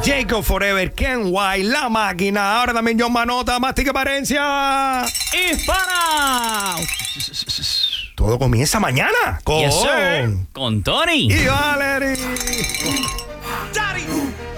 Jacob Forever, Ken White, La Máquina. Ahora también John Manota, Mastica Parencia. ¡Hispana! Todo comienza mañana con, Yes, sir. Con Tony y Valerie. Daddy.